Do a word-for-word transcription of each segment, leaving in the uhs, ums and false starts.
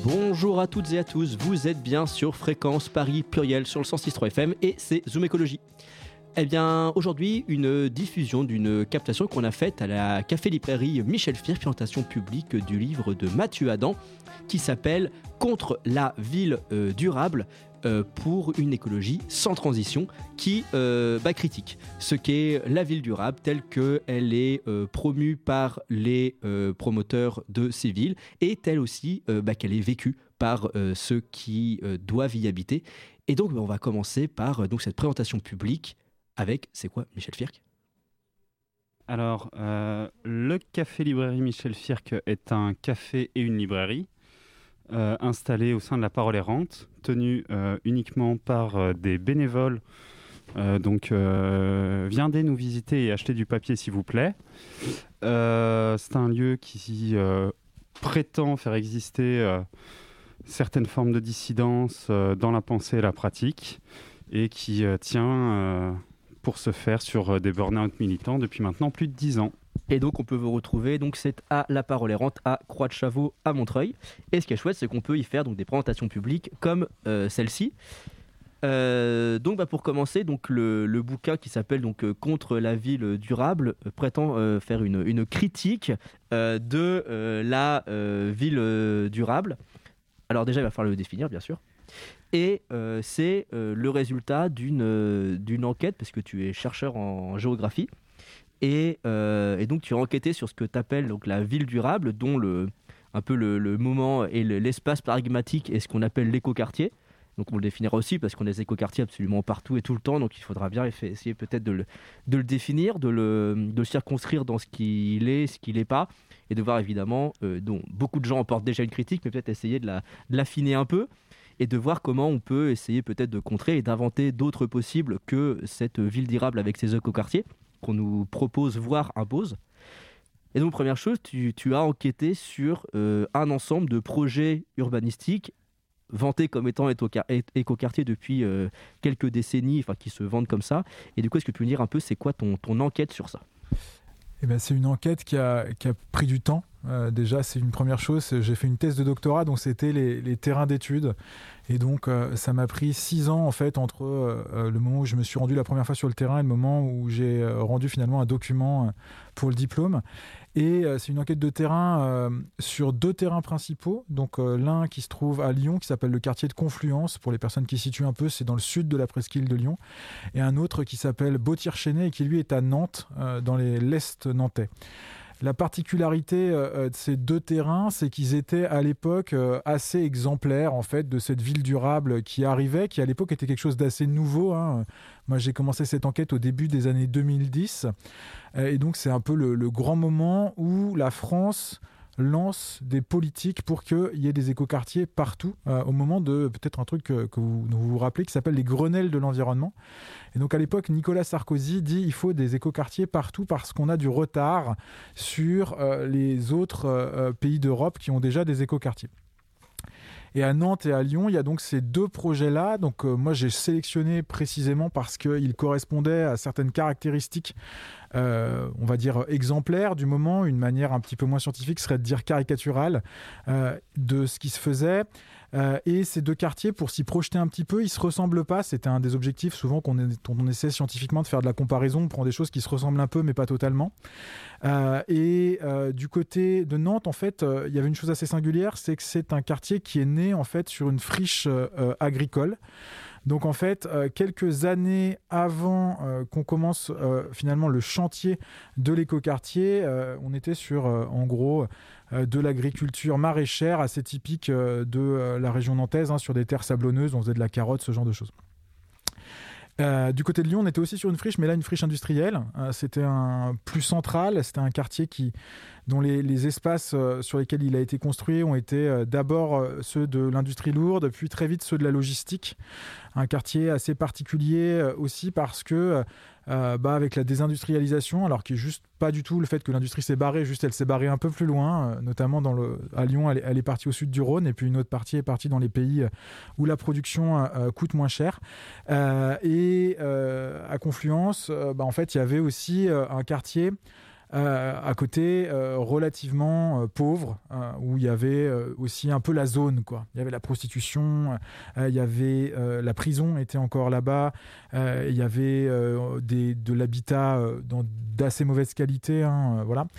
Bonjour à toutes et à tous, vous êtes bien sur Fréquence Paris Pluriel sur le cent six virgule trois F M et c'est Zoom Écologie. Eh bien, aujourd'hui, une diffusion d'une captation qu'on a faite à la café-librairie Michel Firck, présentation publique du livre de Mathieu Adam qui s'appelle « Contre la ville euh, durable euh, pour une écologie sans transition » qui euh, bah, critique ce qu'est la ville durable telle qu'elle est euh, promue par les euh, promoteurs de ces villes et telle aussi euh, bah, qu'elle est vécue par euh, ceux qui euh, doivent y habiter. Et donc, bah, on va commencer par euh, donc, cette présentation publique avec, c'est quoi, Michel Firck ? Alors, euh, le café-librairie Michel Firck est un café et une librairie euh, installé au sein de la Parole Errante, tenu euh, uniquement par euh, des bénévoles. Euh, donc, euh, viendez nous visiter et acheter du papier, s'il vous plaît. Euh, c'est un lieu qui euh, prétend faire exister euh, certaines formes de dissidence euh, dans la pensée et la pratique, et qui euh, tient... Euh, pour se faire sur des burn-out militants depuis maintenant plus de dix ans. Et donc on peut vous retrouver, donc c'est à La Parole Errante, à Croix-de-Chavaux, à Montreuil. Et ce qui est chouette, c'est qu'on peut y faire donc, des présentations publiques comme euh, celle-ci. Euh, donc bah, pour commencer, donc, le, le bouquin qui s'appelle donc, euh, Contre la ville durable euh, prétend euh, faire une, une critique euh, de euh, la euh, ville euh, durable. Alors déjà, il va falloir le définir, bien sûr. Et euh, c'est euh, le résultat d'une, euh, d'une enquête, parce que tu es chercheur en, en géographie, et, euh, et donc tu as enquêté sur ce que tu appelles donc, la ville durable, dont le, un peu le, le moment et le, l'espace paradigmatique est ce qu'on appelle l'écoquartier. Donc on le définira aussi, parce qu'on a des écoquartiers absolument partout et tout le temps, donc il faudra bien essayer peut-être de le, de le définir, de le, de le circonscrire dans ce qu'il est, ce qu'il n'est pas, et de voir évidemment, euh, dont beaucoup de gens en portent déjà une critique, mais peut-être essayer de, la, de l'affiner un peu, et de voir comment on peut essayer peut-être de contrer et d'inventer d'autres possibles que cette ville durable avec ses écoquartiers qu'on nous propose, voire impose. Et donc, première chose, tu, tu as enquêté sur euh, un ensemble de projets urbanistiques vantés comme étant écoquartiers depuis euh, quelques décennies, enfin qui se vendent comme ça. Et du coup, est-ce que tu peux nous dire un peu c'est quoi ton, ton enquête sur ça ? Eh ben, c'est une enquête qui a, qui a pris du temps. Euh, déjà, c'est une première chose. J'ai fait une thèse de doctorat, donc c'était les, les terrains d'études. Et donc, euh, ça m'a pris six ans, en fait, entre euh, le moment où je me suis rendu la première fois sur le terrain et le moment où j'ai euh, rendu finalement un document euh, pour le diplôme. Et euh, c'est une enquête de terrain euh, sur deux terrains principaux. Donc, euh, l'un qui se trouve à Lyon, qui s'appelle le quartier de Confluence. Pour les personnes qui situent un peu, c'est dans le sud de la presqu'île de Lyon. Et un autre qui s'appelle Bautières-Chênay et qui, lui, est à Nantes, euh, dans les, l'est nantais. La particularité euh, de ces deux terrains, c'est qu'ils étaient à l'époque euh, assez exemplaires en fait de cette ville durable qui arrivait, qui à l'époque était quelque chose d'assez nouveau. Hein. Moi, j'ai commencé cette enquête au début des années deux mille dix, euh, et donc c'est un peu le, le grand moment où la France lance des politiques pour qu'il y ait des écoquartiers partout, euh, au moment de peut-être un truc que, que vous, vous vous rappelez qui s'appelle les Grenelles de l'environnement. Et donc à l'époque, Nicolas Sarkozy dit il faut des écoquartiers partout parce qu'on a du retard sur euh, les autres euh, pays d'Europe qui ont déjà des écoquartiers. Et à Nantes et à Lyon, il y a donc ces deux projets-là. Donc euh, moi, j'ai sélectionné précisément parce qu'ils correspondaient à certaines caractéristiques, euh, on va dire exemplaires du moment. Une manière un petit peu moins scientifique serait de dire caricaturale euh, de ce qui se faisait. Euh, et ces deux quartiers, pour s'y projeter un petit peu, ils ne se ressemblent pas. C'était un des objectifs souvent qu'on est, on essaie scientifiquement de faire de la comparaison. On prend des choses qui se ressemblent un peu, mais pas totalement. Euh, et euh, du côté de Nantes, en fait, euh, il y avait une chose assez singulière, c'est que c'est un quartier qui est né en fait sur une friche euh, agricole. Donc en fait, euh, quelques années avant euh, qu'on commence euh, finalement le chantier de l'écoquartier, euh, on était sur, euh, en gros, euh, de l'agriculture maraîchère assez typique euh, de euh, la région nantaise, hein, sur des terres sablonneuses, on faisait de la carotte, ce genre de choses. Euh, du côté de Lyon, on était aussi sur une friche, mais là une friche industrielle. Euh, c'était un plus central, c'était un quartier qui, dont les, les espaces euh, sur lesquels il a été construit ont été euh, d'abord euh, ceux de l'industrie lourde, puis très vite ceux de la logistique. Un quartier assez particulier euh, aussi parce que euh, bah, avec la désindustrialisation, alors qui est juste pas du tout le fait que l'industrie s'est barrée, juste elle s'est barrée un peu plus loin, euh, notamment dans le, à Lyon, elle, elle est partie au sud du Rhône, et puis une autre partie est partie dans les pays où la production euh, coûte moins cher. Euh, et euh, à Confluence, euh, bah, en fait, il y avait aussi euh, un quartier euh, à côté, euh, relativement euh, pauvre, euh, où il y avait euh, aussi un peu la zone, quoi. Il y avait la prostitution, euh, il y avait euh, la prison était encore là-bas, euh, il y avait euh, des, de l'habitat euh, dans, d'assez mauvaise qualité, hein, euh, voilà.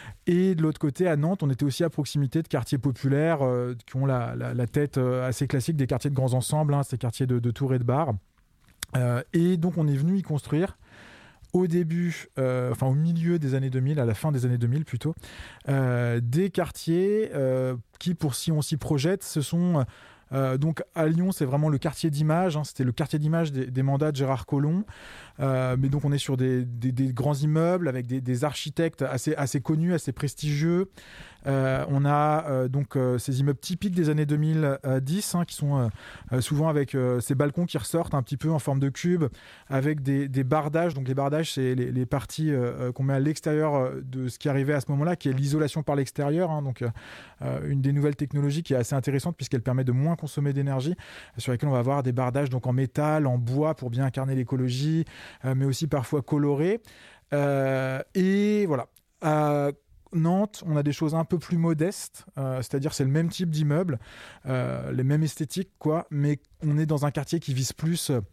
Et de l'autre côté, à Nantes, on était aussi à proximité de quartiers populaires euh, qui ont la, la, la tête euh, assez classique des quartiers de grands ensembles, hein, ces quartiers de, de tours et de bars. Euh, et donc, on est venu y construire au début, euh, enfin au milieu des années deux mille, à la fin des années deux mille plutôt, euh, des quartiers euh, qui, pour si on s'y projette, ce sont... Euh, donc à Lyon, c'est vraiment le quartier d'image, hein, c'était le quartier d'image des, des mandats de Gérard Collomb. Euh, mais donc on est sur des, des, des grands immeubles avec des, des architectes assez, assez connus, assez prestigieux. Euh, on a euh, donc euh, ces immeubles typiques des années deux mille dix, hein, qui sont euh, souvent avec euh, ces balcons qui ressortent un petit peu en forme de cube, avec des, des bardages. Donc les bardages, c'est les, les parties euh, qu'on met à l'extérieur de ce qui arrivait à ce moment-là, qui est l'isolation par l'extérieur. Hein, donc euh, une des nouvelles technologies qui est assez intéressante puisqu'elle permet de moins consommer d'énergie, sur lesquelles on va avoir des bardages donc en métal, en bois pour bien incarner l'écologie, euh, mais aussi parfois colorés. Euh, et voilà. À Nantes, on a des choses un peu plus modestes, euh, c'est-à-dire c'est le même type d'immeuble, euh, les mêmes esthétiques, quoi, mais on est dans un quartier qui vise plus, euh,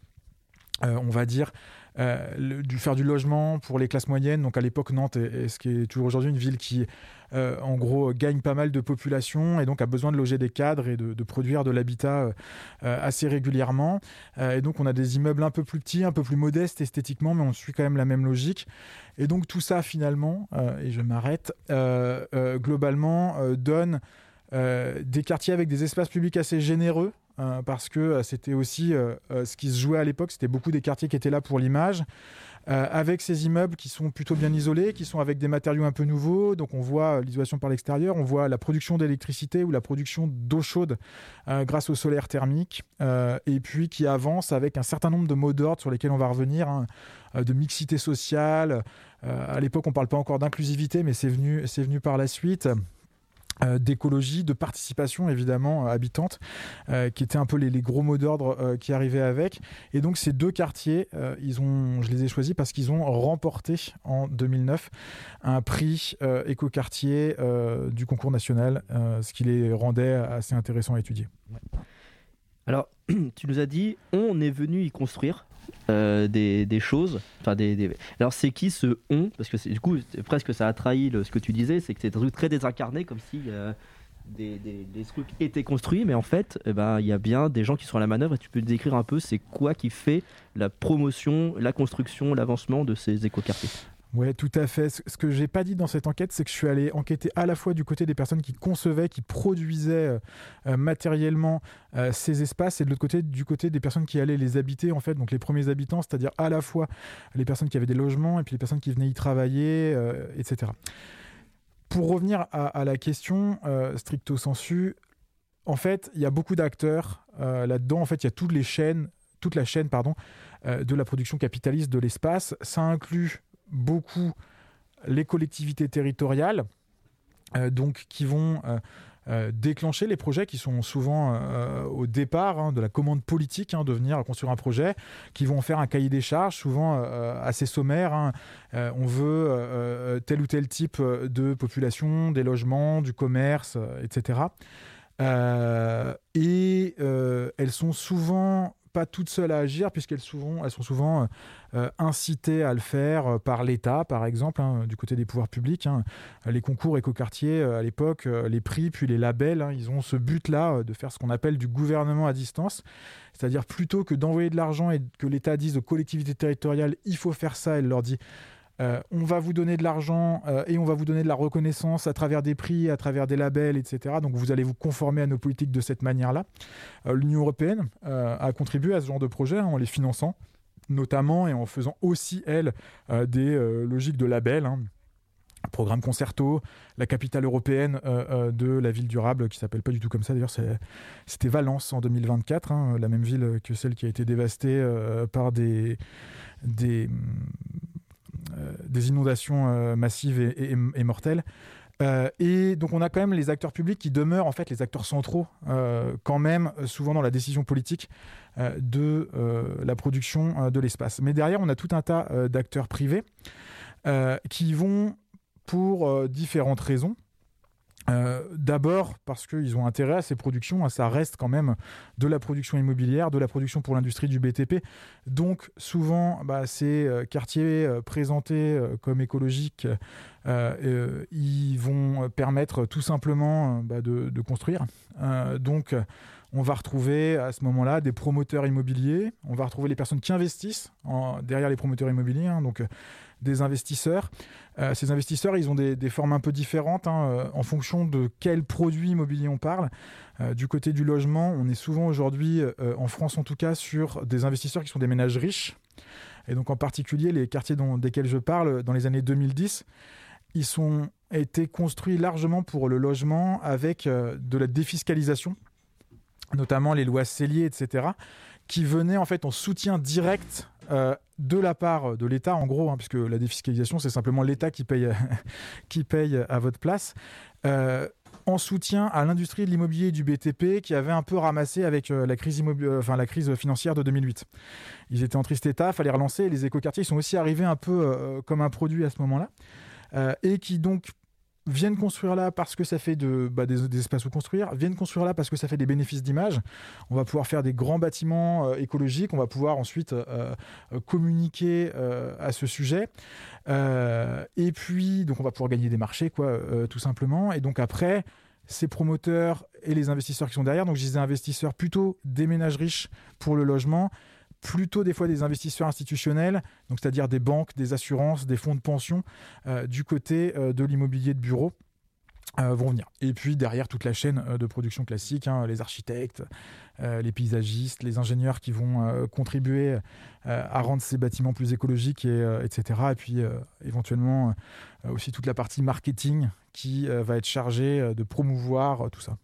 on va dire, euh, le, du, faire du logement pour les classes moyennes. Donc à l'époque, Nantes est, est ce qui est toujours aujourd'hui une ville qui, euh, en gros, gagne pas mal de population et donc a besoin de loger des cadres et de, de produire de l'habitat euh, assez régulièrement. Euh, et donc on a des immeubles un peu plus petits, un peu plus modestes esthétiquement, mais on suit quand même la même logique. Et donc tout ça finalement, euh, et je m'arrête, euh, euh, globalement euh, donne euh, des quartiers avec des espaces publics assez généreux, euh, parce que euh, c'était aussi euh, euh, ce qui se jouait à l'époque, c'était beaucoup des quartiers qui étaient là pour l'image, euh, avec ces immeubles qui sont plutôt bien isolés, qui sont avec des matériaux un peu nouveaux. Donc on voit l'isolation par l'extérieur, on voit la production d'électricité ou la production d'eau chaude euh, grâce au solaire thermique, euh, et puis qui avance avec un certain nombre de mots d'ordre sur lesquels on va revenir, hein, de mixité sociale. Euh, à l'époque, on ne parle pas encore d'inclusivité, mais c'est venu, c'est venu par la suite. Euh, d'écologie, de participation évidemment euh, habitante, euh, qui étaient un peu les, les gros mots d'ordre euh, qui arrivaient avec. Et donc ces deux quartiers, euh, ils ont, je les ai choisis parce qu'ils ont remporté en deux mille neuf un prix euh, écoquartier euh, du concours national, euh, ce qui les rendait assez intéressants à étudier. Alors, tu nous as dit, on est venu y construire euh, des, des choses. Enfin, des, des... Alors, c'est qui ce on ? Parce que c'est, du coup, presque ça a trahi le, ce que tu disais, c'est que c'est un truc très désincarné, comme si euh, des, des, des trucs étaient construits, mais en fait, eh ben, y a bien des gens qui sont à la manœuvre. Et tu peux décrire un peu, c'est quoi qui fait la promotion, la construction, l'avancement de ces écoquartiers ? Oui, tout à fait. Ce que je n'ai pas dit dans cette enquête, c'est que je suis allé enquêter à la fois du côté des personnes qui concevaient, qui produisaient euh, matériellement euh, ces espaces, et de l'autre côté, du côté des personnes qui allaient les habiter, en fait, donc les premiers habitants, c'est-à-dire à la fois les personnes qui avaient des logements et puis les personnes qui venaient y travailler, euh, et cetera. Pour revenir à, à la question, euh, stricto sensu, en fait, il y a beaucoup d'acteurs euh, là-dedans. En fait, il y a toutes les chaînes, toute la chaîne, pardon, euh, de la production capitaliste de l'espace. Ça inclut beaucoup les collectivités territoriales, euh, donc qui vont euh, euh, déclencher les projets qui sont souvent euh, au départ hein, de la commande politique, hein, de venir construire un projet, qui vont faire un cahier des charges souvent euh, assez sommaire. Hein. Euh, on veut euh, tel ou tel type de population, des logements, du commerce, euh, et cetera. Euh, et euh, elles sont souvent pas toutes seules à agir, puisqu'elles souvent, elles sont souvent euh, incitées à le faire euh, par l'État, par exemple, hein, du côté des pouvoirs publics. Hein. Les concours écoquartiers, euh, à l'époque, euh, les prix, puis les labels, hein, ils ont ce but-là euh, de faire ce qu'on appelle du gouvernement à distance. C'est-à-dire, plutôt que d'envoyer de l'argent et que l'État dise aux collectivités territoriales « il faut faire ça », elle leur dit Euh, on va vous donner de l'argent euh, et on va vous donner de la reconnaissance à travers des prix, à travers des labels, et cetera. Donc vous allez vous conformer à nos politiques de cette manière-là. Euh, L'Union européenne euh, a contribué à ce genre de projet hein, en les finançant, notamment et en faisant aussi, elle, euh, des euh, logiques de labels. Hein. Programme Concerto, la capitale européenne euh, euh, de la ville durable, qui ne s'appelle pas du tout comme ça. D'ailleurs, c'est, c'était Valence en deux mille vingt-quatre, hein, la même ville que celle qui a été dévastée euh, par des... des Euh, des inondations euh, massives et, et, et mortelles. Euh, et donc on a quand même les acteurs publics qui demeurent en fait les acteurs centraux euh, quand même souvent dans la décision politique euh, de euh, la production euh, de l'espace. Mais derrière on a tout un tas euh, d'acteurs privés euh, qui vont pour euh, différentes raisons. Euh, d'abord parce qu'ils ont intérêt à ces productions, hein, ça reste quand même de la production immobilière, de la production pour l'industrie du B T P. Donc souvent, bah, ces euh, quartiers euh, présentés euh, comme écologiques, euh, euh, ils vont permettre tout simplement euh, bah, de, de construire. Euh, donc on va retrouver à ce moment-là des promoteurs immobiliers, on va retrouver les personnes qui investissent en, derrière les promoteurs immobiliers, hein, donc euh, des investisseurs. Euh, ces investisseurs, ils ont des, des formes un peu différentes hein, euh, en fonction de quel produit immobilier on parle. Euh, du côté du logement, on est souvent aujourd'hui, euh, en France en tout cas, sur des investisseurs qui sont des ménages riches. Et donc en particulier, les quartiers dont, desquels je parle, dans les années deux mille dix, ils sont été construits largement pour le logement avec euh, de la défiscalisation, notamment les lois Cellier, et cetera, qui venaient en fait en soutien direct euh, de la part de l'État, en gros, hein, puisque la défiscalisation, c'est simplement l'État qui paye, qui paye à votre place, euh, en soutien à l'industrie de l'immobilier et du B T P qui avait un peu ramassé avec euh, la, crise immobi- enfin, la crise financière de deux mille huit. Ils étaient en triste état, il fallait relancer. Les écoquartiers ils sont aussi arrivés un peu euh, comme un produit à ce moment-là, euh, et qui donc viennent construire là parce que ça fait de, bah, des, des espaces où construire, viennent construire là parce que ça fait des bénéfices d'image. On va pouvoir faire des grands bâtiments euh, écologiques, on va pouvoir ensuite euh, euh, communiquer euh, à ce sujet. Euh, et puis, donc on va pouvoir gagner des marchés, quoi, euh, tout simplement. Et donc après, ces promoteurs et les investisseurs qui sont derrière, donc je disais investisseurs plutôt des ménages riches pour le logement, plutôt des fois des investisseurs institutionnels, donc c'est-à-dire des banques, des assurances, des fonds de pension, euh, du côté euh, de l'immobilier de bureau, euh, vont venir. Et puis derrière, toute la chaîne euh, de production classique, hein, les architectes, euh, les paysagistes, les ingénieurs qui vont euh, contribuer euh, à rendre ces bâtiments plus écologiques, et, euh, et cetera. Et puis euh, éventuellement euh, aussi toute la partie marketing qui euh, va être chargée euh, de promouvoir euh, tout ça.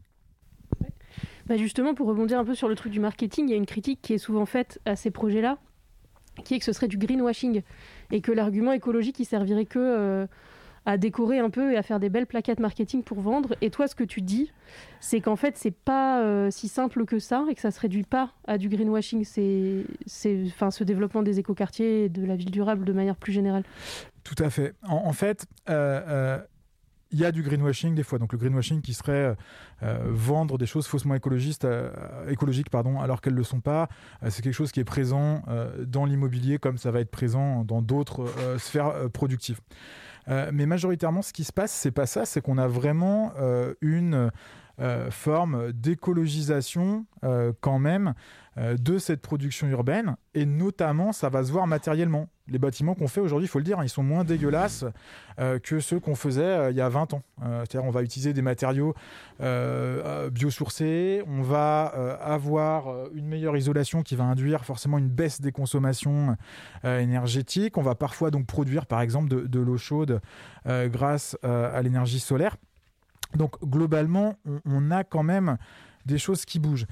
Bah justement, pour rebondir un peu sur le truc du marketing, il y a une critique qui est souvent faite à ces projets-là, qui est que ce serait du greenwashing, et que l'argument écologique, il servirait que euh, à décorer un peu et à faire des belles plaquettes marketing pour vendre. Et toi, ce que tu dis, c'est qu'en fait, c'est pas euh, si simple que ça, et que ça se réduit pas à du greenwashing, c'est, c'est, enfin, ce développement des écoquartiers et de la ville durable de manière plus générale. Tout à fait. En, en fait... Euh, euh... il y a du greenwashing des fois, donc le greenwashing qui serait euh, vendre des choses faussement écologistes, euh, écologiques pardon, alors qu'elles ne le sont pas. Euh, c'est quelque chose qui est présent euh, dans l'immobilier comme ça va être présent dans d'autres euh, sphères euh, productives. Euh, mais majoritairement, ce qui se passe, c'est pas ça, c'est qu'on a vraiment euh, une euh, forme d'écologisation euh, quand même euh, de cette production urbaine, et notamment ça va se voir matériellement. Les bâtiments qu'on fait aujourd'hui, il faut le dire, hein, ils sont moins dégueulasses euh, que ceux qu'on faisait euh, il y a vingt ans. Euh, c'est-à-dire on va utiliser des matériaux euh, biosourcés, on va euh, avoir une meilleure isolation qui va induire forcément une baisse des consommations euh, énergétiques. On va parfois donc produire par exemple de, de l'eau chaude euh, grâce euh, à l'énergie solaire. Donc globalement, on, on a quand même des choses qui bougent.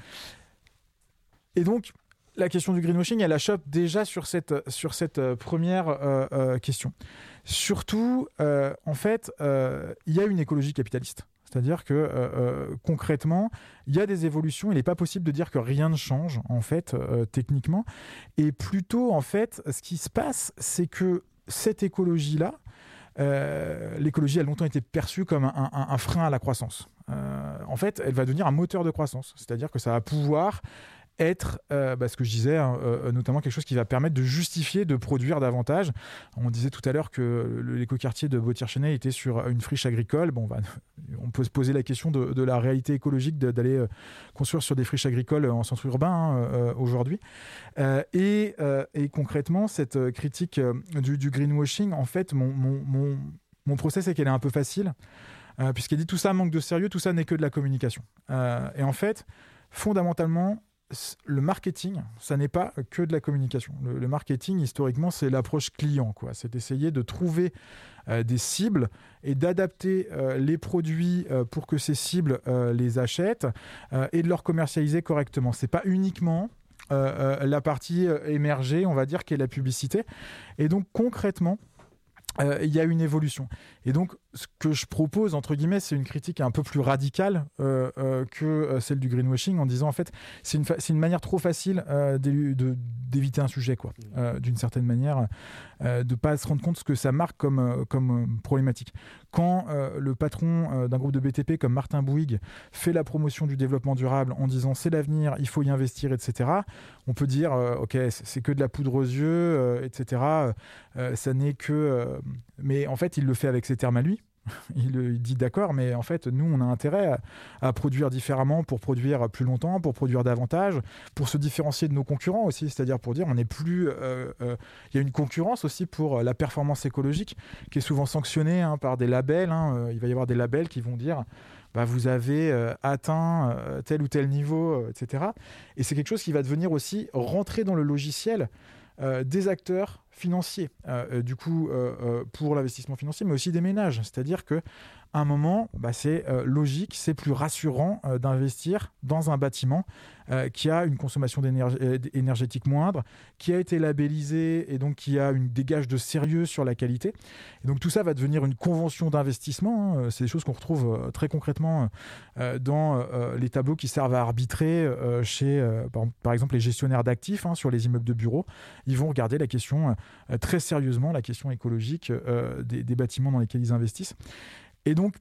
Et donc, la question du greenwashing, elle la chope déjà sur cette, sur cette euh, première euh, euh, question. Surtout, euh, en fait, euh, il y a une écologie capitaliste. C'est-à-dire que euh, euh, concrètement, il y a des évolutions. Il n'est pas possible de dire que rien ne change, en fait, euh, techniquement. Et plutôt, en fait, ce qui se passe, c'est que cette écologie-là, euh, l'écologie a longtemps été perçue comme un, un, un frein à la croissance. Euh, en fait, elle va devenir un moteur de croissance. C'est-à-dire que ça va pouvoir être, euh, bah, ce que je disais, hein, euh, notamment quelque chose qui va permettre de justifier de produire davantage. On disait tout à l'heure que l'écoquartier de Bautières-Chênay était sur une friche agricole. Bon, bah, on peut se poser la question de, de la réalité écologique de, d'aller euh, construire sur des friches agricoles en centre urbain hein, euh, aujourd'hui. Euh, et, euh, et concrètement, cette critique euh, du, du greenwashing, en fait, mon, mon, mon, mon procès, c'est qu'elle est un peu facile, euh, puisqu'elle dit tout ça manque de sérieux, tout ça n'est que de la communication. Euh, et en fait, fondamentalement, le marketing, ça n'est pas que de la communication. Le, le marketing, historiquement, c'est l'approche client, quoi. C'est d'essayer de trouver euh, des cibles et d'adapter euh, les produits euh, pour que ces cibles euh, les achètent euh, et de leur commercialiser correctement. C'est pas uniquement euh, euh, la partie euh, émergée, on va dire, qui est la publicité. Et donc, concrètement, il euh, y a une évolution. Et donc, ce que je propose, entre guillemets, c'est une critique un peu plus radicale euh, euh, que euh, celle du greenwashing, en disant, en fait, c'est une, fa- c'est une manière trop facile euh, d'élu- de, d'éviter un sujet, quoi, euh, d'une certaine manière, euh, de ne pas se rendre compte de ce que ça marque comme, euh, comme euh, problématique. Quand euh, le patron euh, d'un groupe de B T P comme Martin Bouygues fait la promotion du développement durable en disant c'est l'avenir, il faut y investir, et cetera, on peut dire, euh, ok, c'est, c'est que de la poudre aux yeux, euh, et cetera, euh, ça n'est que... Euh, mais en fait, il le fait avec ses termes à lui. Il, il dit d'accord, mais en fait, nous, on a intérêt à, à produire différemment pour produire plus longtemps, pour produire davantage, pour se différencier de nos concurrents aussi, c'est-à-dire pour dire on n'est plus... Euh, euh, il y a une concurrence aussi pour la performance écologique qui est souvent sanctionnée hein, par des labels. Hein, euh, il va y avoir des labels qui vont dire bah, vous avez euh, atteint euh, tel ou tel niveau, euh, et cetera. Et c'est quelque chose qui va devenir aussi rentrer dans le logiciel Euh, des acteurs financiers, euh, du coup, euh, euh, pour l'investissement financier, mais aussi des ménages. C'est-à-dire qu'à un moment, bah, c'est euh, logique, c'est plus rassurant euh, d'investir dans un bâtiment euh, qui a une consommation d'énergie, euh, énergétique moindre, qui a été labellisé et donc qui a une dégage de sérieux sur la qualité. Et donc tout ça va devenir une convention d'investissement. Hein. C'est des choses qu'on retrouve euh, très concrètement euh, dans euh, les tableaux qui servent à arbitrer euh, chez, euh, par, par exemple, les gestionnaires d'actifs hein, sur les immeubles de bureaux. Ils vont regarder la question euh, très sérieusement, la question écologique euh, des, des bâtiments dans lesquels ils investissent. Et donc,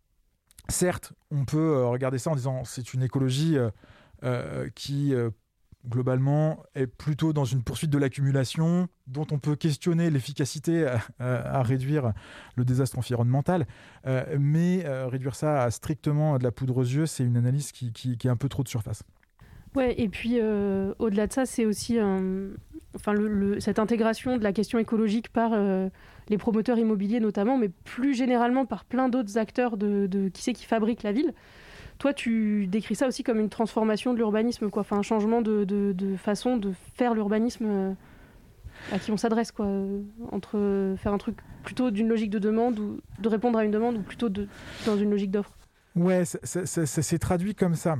certes, on peut euh, regarder ça en disant c'est une écologie euh, euh, qui, euh, globalement, est plutôt dans une poursuite de l'accumulation, dont on peut questionner l'efficacité à, à, à réduire le désastre environnemental. Euh, mais euh, réduire ça à strictement de la poudre aux yeux, c'est une analyse qui, qui, qui est un peu trop de surface. Ouais, et puis euh, au-delà de ça, c'est aussi un... enfin, le, le... cette intégration de la question écologique par euh, les promoteurs immobiliers notamment, mais plus généralement par plein d'autres acteurs de, de qui c'est qui fabrique la ville. Toi, tu décris ça aussi comme une transformation de l'urbanisme, quoi. Enfin, un changement de, de, de façon de faire l'urbanisme euh, à qui on s'adresse, quoi. Euh, entre faire un truc plutôt d'une logique de demande ou de répondre à une demande ou plutôt de, dans une logique d'offre. Ouais, ça, ça, ça, ça s'est traduit comme ça.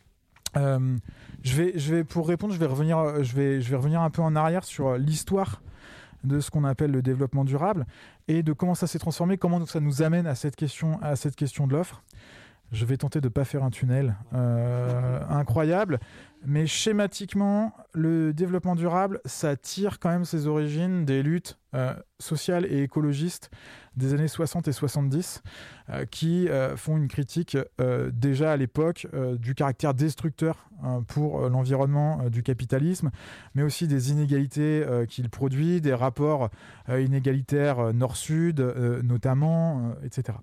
Euh, je vais, je vais, pour répondre, je vais, revenir, je, vais, je vais revenir un peu en arrière sur l'histoire de ce qu'on appelle le développement durable et de comment ça s'est transformé, comment ça nous amène à cette question, à cette question de l'offre. Je vais tenter de ne pas faire un tunnel euh, incroyable, mais schématiquement, le développement durable, ça tire quand même ses origines des luttes euh, sociales et écologistes des années soixante et soixante-dix, euh, qui euh, font une critique euh, déjà à l'époque euh, du caractère destructeur euh, pour euh, l'environnement euh, du capitalisme, mais aussi des inégalités euh, qu'il produit, des rapports euh, inégalitaires euh, nord-sud euh, notamment, euh, et cetera.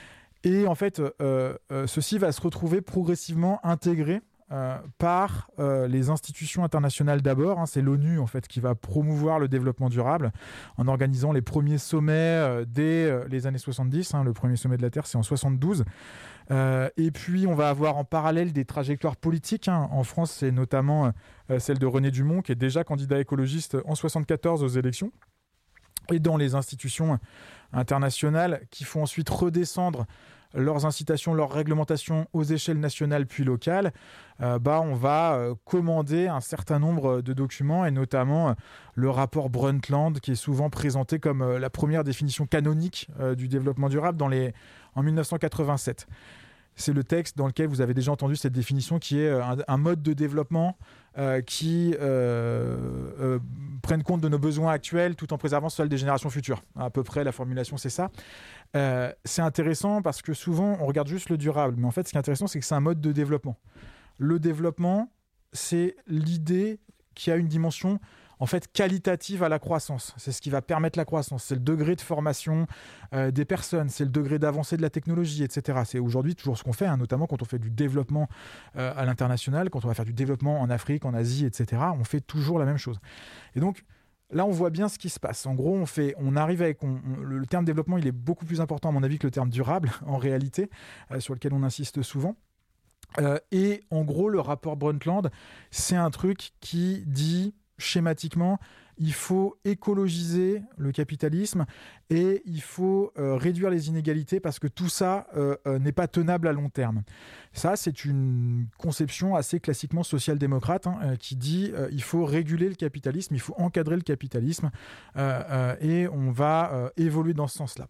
Et en fait, euh, euh, ceci va se retrouver progressivement intégré euh, par euh, les institutions internationales d'abord. Hein, c'est l'ONU en fait qui va promouvoir le développement durable en organisant les premiers sommets euh, dès euh, les années soixante-dix. Hein, le premier sommet de la Terre, c'est en soixante-douze. Euh, et puis, on va avoir en parallèle des trajectoires politiques. Hein. En France, c'est notamment euh, celle de René Dumont, qui est déjà candidat écologiste en soixante-quatorze aux élections. Et dans les institutions internationales qui font ensuite redescendre leurs incitations, leurs réglementations aux échelles nationales puis locales, euh, bah, on va euh, commander un certain nombre de documents et notamment euh, le rapport Brundtland qui est souvent présenté comme euh, la première définition canonique euh, du développement durable dans les... en dix-neuf cent quatre-vingt-sept. C'est le texte dans lequel vous avez déjà entendu cette définition qui est un, un mode de développement euh, qui euh, euh, prenne compte de nos besoins actuels tout en préservant ceux des générations futures. À peu près, la formulation, c'est ça. Euh, c'est intéressant parce que souvent, on regarde juste le durable. Mais en fait, ce qui est intéressant, c'est que c'est un mode de développement. Le développement, c'est l'idée qui a une dimension en fait qualitative à la croissance. C'est ce qui va permettre la croissance. C'est le degré de formation euh, des personnes, c'est le degré d'avancée de la technologie, et cetera. C'est aujourd'hui toujours ce qu'on fait, hein, notamment quand on fait du développement euh, à l'international, quand on va faire du développement en Afrique, en Asie, et cetera. On fait toujours la même chose. Et donc, là, on voit bien ce qui se passe. En gros, on, fait, on arrive avec... On, on, le terme développement, il est beaucoup plus important, à mon avis, que le terme durable, en réalité, euh, sur lequel on insiste souvent. Euh, et en gros, le rapport Brundtland, c'est un truc qui dit... schématiquement, il faut écologiser le capitalisme et il faut euh, réduire les inégalités parce que tout ça euh, euh, n'est pas tenable à long terme. Ça, c'est une conception assez classiquement social-démocrate hein, euh, qui dit euh, il faut réguler le capitalisme, il faut encadrer le capitalisme euh, euh, et on va euh, évoluer dans ce sens-là.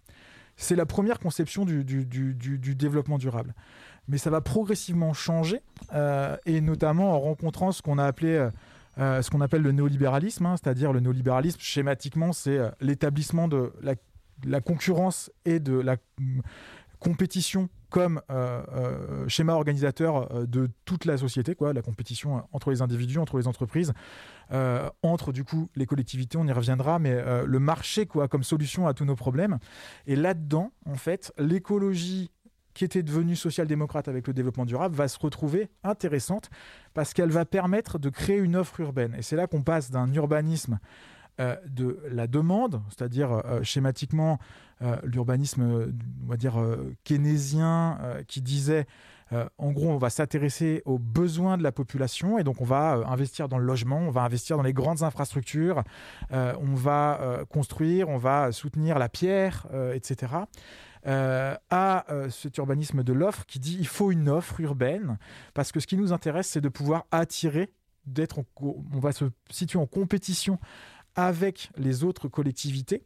c'est la première conception du, du, du, du, du développement durable. Mais ça va progressivement changer, euh, et notamment en rencontrant ce qu'on a appelé, euh, ce qu'on appelle le néolibéralisme, hein, c'est-à-dire le néolibéralisme, schématiquement, c'est euh, l'établissement de la, la concurrence et de la euh, compétition comme euh, euh, schéma organisateur euh, de toute la société, quoi, la compétition entre les individus, entre les entreprises, euh, entre du coup les collectivités, on y reviendra, mais euh, le marché, quoi, comme solution à tous nos problèmes. Et là-dedans, en fait, l'écologie qui était devenue social-démocrate avec le développement durable va se retrouver intéressante parce qu'elle va permettre de créer une offre urbaine. Et c'est là qu'on passe d'un urbanisme euh, de la demande, c'est-à-dire euh, schématiquement euh, l'urbanisme, euh, on va dire euh, keynésien, euh, qui disait euh, en gros on va s'intéresser aux besoins de la population et donc on va euh, investir dans le logement, on va investir dans les grandes infrastructures, euh, on va euh, construire, on va soutenir la pierre, euh, et cetera. Euh, à euh, cet urbanisme de l'offre qui dit il faut une offre urbaine parce que ce qui nous intéresse c'est de pouvoir attirer, d'être en, on va se situer en compétition avec les autres collectivités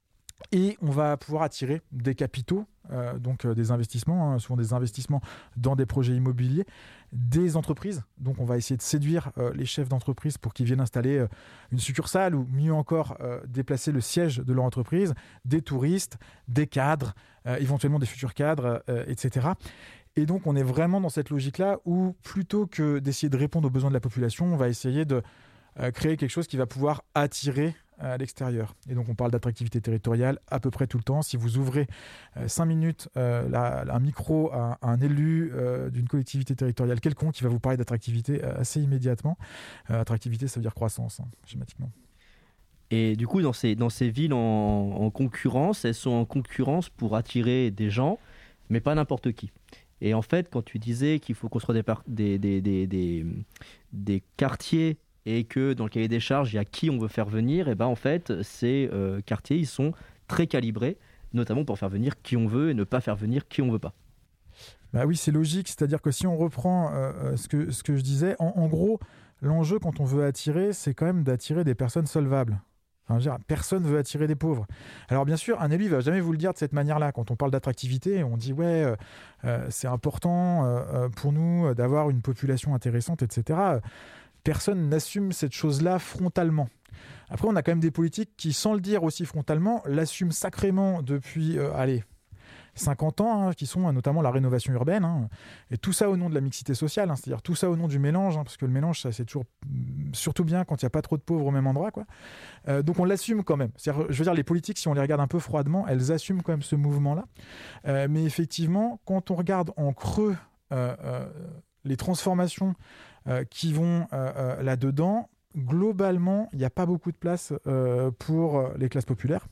et on va pouvoir attirer des capitaux, euh, donc euh, des investissements, hein, souvent des investissements dans des projets immobiliers, des entreprises. Donc on va essayer de séduire euh, les chefs d'entreprise pour qu'ils viennent installer euh, une succursale ou mieux encore euh, déplacer le siège de leur entreprise, des touristes, des cadres, euh, éventuellement des futurs cadres, euh, et cetera. Et donc on est vraiment dans cette logique-là où plutôt que d'essayer de répondre aux besoins de la population, on va essayer de euh, créer quelque chose qui va pouvoir attirer à l'extérieur. Et donc on parle d'attractivité territoriale à peu près tout le temps. Si vous ouvrez euh, cinq minutes euh, la, un micro à, à un élu euh, d'une collectivité territoriale quelconque, il va vous parler d'attractivité euh, assez immédiatement. Euh, attractivité, ça veut dire croissance, hein, schématiquement. Et du coup, dans ces, dans ces villes en, en concurrence, elles sont en concurrence pour attirer des gens, mais pas n'importe qui. Et en fait, quand tu disais qu'il faut construire des, par- des, des, des, des, des quartiers et que dans le cahier des charges, il y a qui on veut faire venir, et ben en fait, ces euh, quartiers, ils sont très calibrés, notamment pour faire venir qui on veut et ne pas faire venir qui on veut pas. Bah oui, c'est logique. C'est-à-dire que si on reprend euh, ce, que, ce que je disais, en, en gros, l'enjeu quand on veut attirer, c'est quand même d'attirer des personnes solvables. Enfin, je veux dire, personne ne veut attirer des pauvres. Alors bien sûr, un élu ne va jamais vous le dire de cette manière-là. Quand on parle d'attractivité, on dit ouais, euh, euh, c'est important euh, pour nous d'avoir une population intéressante, et cetera. Personne n'assume cette chose-là frontalement. Après, on a quand même des politiques qui, sans le dire aussi frontalement, l'assument sacrément depuis, euh, allez, cinquante ans, hein, qui sont notamment la rénovation urbaine. Hein, et tout ça au nom de la mixité sociale, hein, c'est-à-dire tout ça au nom du mélange, hein, parce que le mélange, ça, c'est toujours, surtout bien quand il n'y a pas trop de pauvres au même endroit, quoi. Euh, donc on l'assume quand même. C'est-à-dire, je veux dire, les politiques, si on les regarde un peu froidement, elles assument quand même ce mouvement-là. Euh, mais effectivement, quand on regarde en creux euh, euh, les transformations Euh, qui vont euh, euh, là-dedans, globalement, il n'y a pas beaucoup de place euh, pour euh, les classes populaires.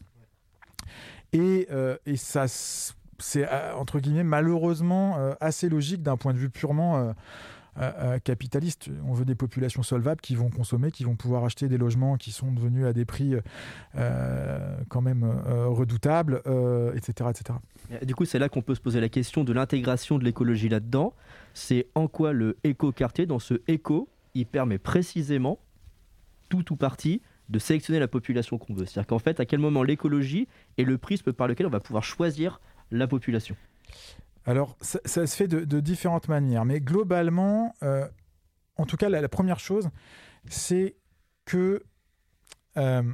Et, euh, et ça, c'est, euh, entre guillemets, malheureusement euh, assez logique d'un point de vue purement euh, euh, capitaliste. On veut des populations solvables qui vont consommer, qui vont pouvoir acheter des logements qui sont devenus à des prix euh, quand même euh, redoutables, euh, et cetera, et cetera. Du coup, c'est là qu'on peut se poser la question de l'intégration de l'écologie là-dedans. C'est en quoi le éco-quartier, dans ce éco, il permet précisément, tout ou partie, de sélectionner la population qu'on veut. C'est-à-dire qu'en fait, à quel moment l'écologie est le prisme par lequel on va pouvoir choisir la population. Alors, ça, ça se fait de, de différentes manières. Mais globalement, euh, en tout cas, la, la première chose, c'est que euh,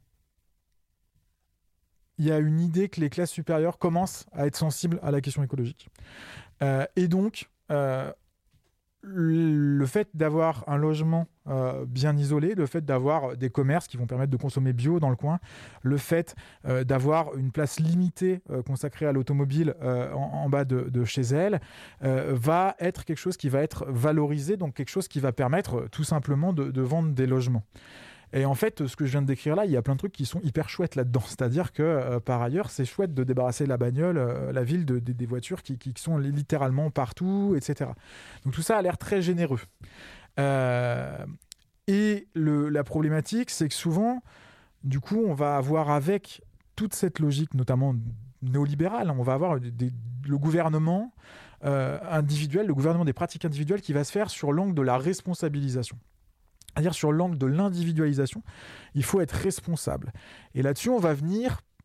il y a une idée que les classes supérieures commencent à être sensibles à la question écologique. Euh, et donc, euh, le fait d'avoir un logement euh, bien isolé, le fait d'avoir des commerces qui vont permettre de consommer bio dans le coin, le fait euh, d'avoir une place limitée euh, consacrée à l'automobile euh, en, en bas de, de chez elle, euh, va être quelque chose qui va être valorisé, donc quelque chose qui va permettre euh, tout simplement de, de vendre des logements. Et en fait, ce que je viens de décrire là, il y a plein de trucs qui sont hyper chouettes là-dedans. C'est-à-dire que, euh, par ailleurs, c'est chouette de débarrasser la bagnole, euh, la ville, de, de, des voitures qui, qui sont littéralement partout, et cetera. Donc tout ça a l'air très généreux. Euh, et le, la problématique, c'est que souvent, du coup, on va avoir avec toute cette logique, notamment néolibérale, on va avoir des, des, le gouvernement euh, individuel, le gouvernement des pratiques individuelles qui va se faire sur l'angle de la responsabilisation. C'est-à-dire sur l'angle de l'individualisation, il faut être responsable. Et là-dessus, on va venir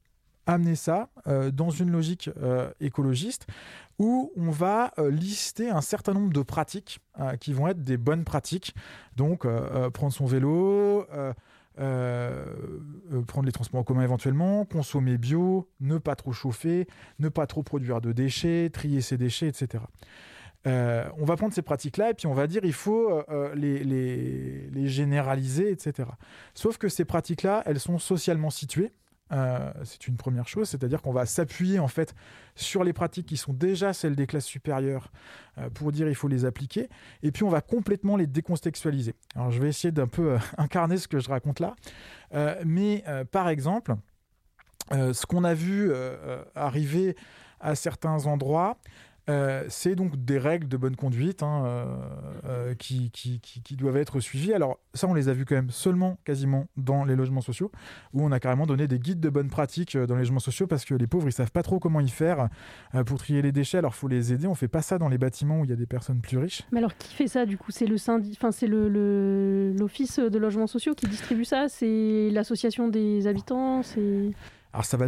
amener ça euh, dans une logique euh, écologiste où on va euh, lister un certain nombre de pratiques euh, qui vont être des bonnes pratiques. Donc, euh, euh, prendre son vélo, euh, euh, euh, prendre les transports en commun éventuellement, consommer bio, ne pas trop chauffer, ne pas trop produire de déchets, trier ses déchets, et cetera. Euh, on va prendre ces pratiques-là et puis on va dire il faut euh, les, les, les généraliser, et cetera. Sauf que ces pratiques-là, elles sont socialement situées. Euh, c'est une première chose, c'est-à-dire qu'on va s'appuyer en fait sur les pratiques qui sont déjà celles des classes supérieures euh, pour dire il faut les appliquer, et puis on va complètement les décontextualiser. Alors je vais essayer d'un peu euh, incarner ce que je raconte là, euh, mais euh, par exemple, euh, ce qu'on a vu euh, arriver à certains endroits, Euh, c'est donc des règles de bonne conduite hein, euh, euh, qui, qui, qui, qui doivent être suivies. Alors ça, on les a vus quand même seulement quasiment dans les logements sociaux, où on a carrément donné des guides de bonne pratique dans les logements sociaux parce que les pauvres, ils savent pas trop comment y faire euh, pour trier les déchets. Alors il faut les aider. On fait pas ça dans les bâtiments où il y a des personnes plus riches. Mais alors qui fait ça du coup ? C'est le syndic... enfin, c'est le, le... l'office de logements sociaux qui distribue ça ? C'est l'association des habitants ? C'est... Alors ça va